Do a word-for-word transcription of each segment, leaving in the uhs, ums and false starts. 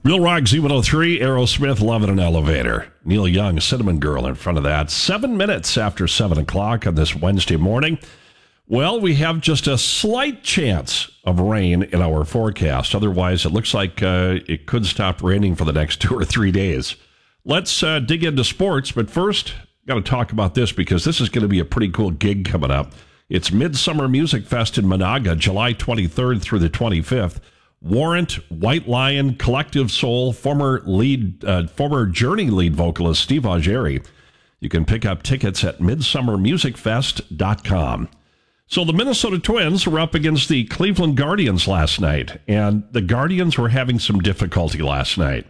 Real Rock Z one oh three, Aerosmith, Love in an Elevator. Neil Young, Cinnamon Girl in front of that. Seven minutes after seven o'clock on this Wednesday morning. Well, we have just a slight chance of rain in our forecast. Otherwise, it looks like uh, it could stop raining for the next two or three days. Let's uh, dig into sports, but first, got to talk about this because this is going to be a pretty cool gig coming up. It's Midsummer Music Fest in Monaga, July twenty-third through the twenty-fifth. Warrant, White Lion, Collective Soul, former lead, uh, former Journey lead vocalist Steve Augeri. You can pick up tickets at midsummer music fest dot com. So the Minnesota Twins were up against the Cleveland Guardians last night, and the Guardians were having some difficulty last night.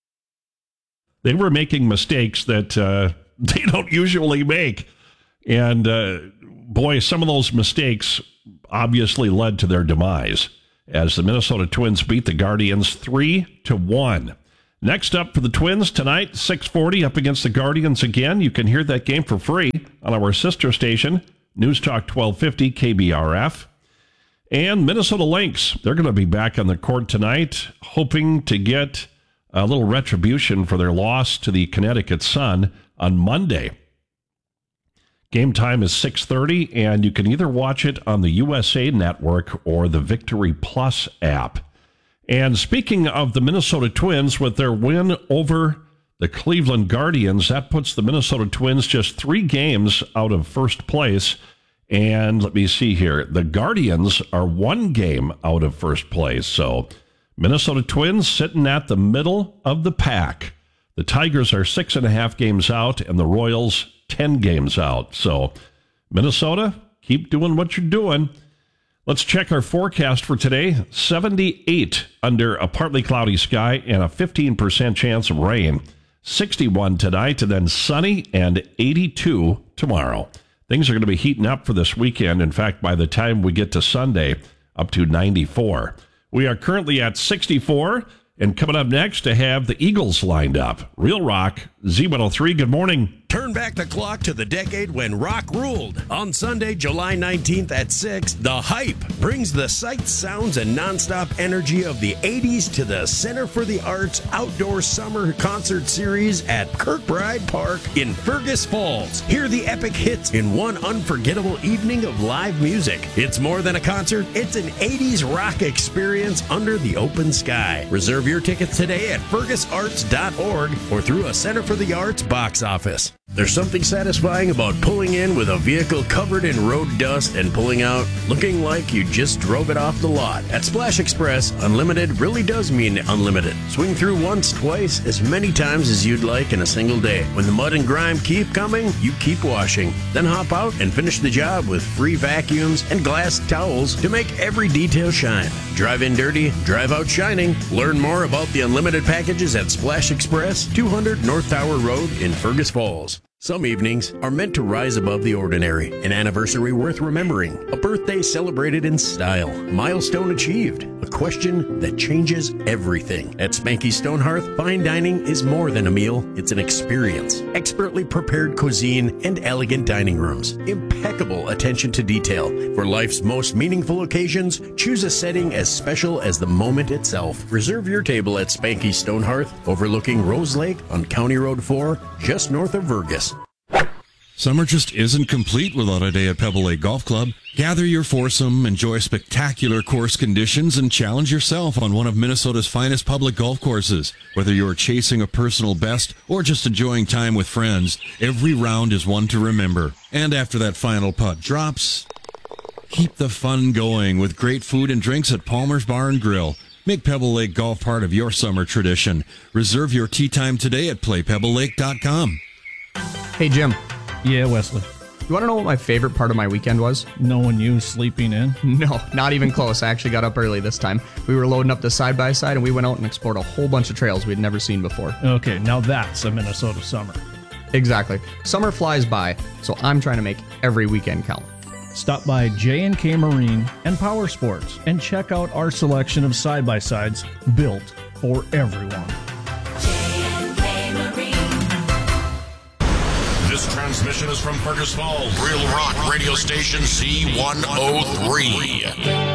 They were making mistakes that uh, they don't usually make. And, uh, boy, some of those mistakes obviously led to their demise as the Minnesota Twins beat the Guardians three to one. Next up for the Twins tonight, six forty up against the Guardians again. You can hear that game for free on our sister station, News Talk twelve fifty K B R F. And Minnesota Lynx, they're going to be back on the court tonight, hoping to get a little retribution for their loss to the Connecticut Sun on Monday. Game time is six thirty, and you can either watch it on the U S A Network or the Victory Plus app. And speaking of the Minnesota Twins, with their win over the Cleveland Guardians, that puts the Minnesota Twins just three games out of first place. And let me see here. The Guardians are one game out of first place. So Minnesota Twins sitting at the middle of the pack. The Tigers are six and a half games out, and the Royals ten games out. So Minnesota, keep doing what you're doing. Let's check our forecast for today. seventy-eight under a partly cloudy sky and a fifteen percent chance of rain. sixty-one tonight, and then sunny and eighty-two tomorrow. Things are going to be heating up for this weekend. In fact, by the time we get to Sunday, up to ninety-four. We are currently at sixty-four, and coming up next to have the Eagles lined up. Real Rock, Z one oh three, good morning. Turn back the clock to the decade when rock ruled. On Sunday, July nineteenth at six, The Hype brings the sights, sounds, and nonstop energy of the eighties to the Center for the Arts Outdoor Summer Concert Series at Kirkbride Park in Fergus Falls. Hear the epic hits in one unforgettable evening of live music. It's more than a concert, it's an eighties rock experience under the open sky. Reserve your tickets today at fergus arts dot org or through a Center for the Arts box office. There's something satisfying about pulling in with a vehicle covered in road dust and pulling out looking like you just drove it off the lot. At Splash Express, unlimited really does mean unlimited. Swing through once, twice, as many times as you'd like in a single day. When the mud and grime keep coming, you keep washing. Then hop out and finish the job with free vacuums and glass towels to make every detail shine. Drive in dirty, drive out shining. Learn more about the unlimited packages at Splash Express, two hundred North Tower Road in Fergus Falls. Some evenings are meant to rise above the ordinary. An anniversary worth remembering. A birthday celebrated in style. Milestone achieved. A question that changes everything. At Spanky Stonehearth, fine dining is more than a meal. It's an experience. Expertly prepared cuisine and elegant dining rooms. Impeccable attention to detail. For life's most meaningful occasions, choose a setting as special as the moment itself. Reserve your table at Spanky Stonehearth, overlooking Rose Lake on County Road four, just north of Vergas. Summer just isn't complete without a day at Pebble Lake Golf Club. Gather your foursome, enjoy spectacular course conditions, and challenge yourself on one of Minnesota's finest public golf courses. Whether you're chasing a personal best or just enjoying time with friends, every round is one to remember. And after that final putt drops, keep the fun going with great food and drinks at Palmer's Bar and Grill. Make Pebble Lake Golf part of your summer tradition. Reserve your tee time today at play pebble lake dot com. Hey, Jim. Yeah, Wesley. You want to know what my favorite part of my weekend was? Knowing you sleeping in? No, not even close. I actually got up early this time. We were loading up the side-by-side, and we went out and explored a whole bunch of trails we'd never seen before. Okay, now that's a Minnesota summer. Exactly. Summer flies by, so I'm trying to make every weekend count. Stop by J and K Marine and Power Sports and check out our selection of side-by-sides built for everyone. This transmission is from Fergus Falls, Real Rock Radio Station Z one oh three.